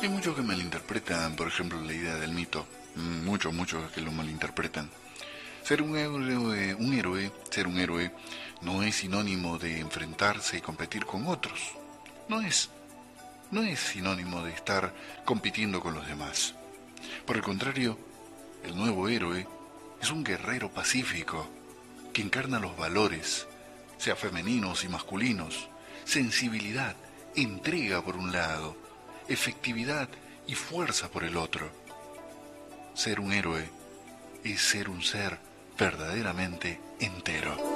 Hay muchos que malinterpretan, por ejemplo, la idea del mito. Muchos que lo malinterpretan. Ser un héroe no es sinónimo de enfrentarse y competir con otros. No es. No es sinónimo de estar compitiendo con los demás. Por el contrario, el nuevo héroe es un guerrero pacífico que encarna los valores, sea femeninos y masculinos, sensibilidad, entrega por un lado, efectividad y fuerza por el otro. Ser un héroe es ser un ser verdaderamente entero.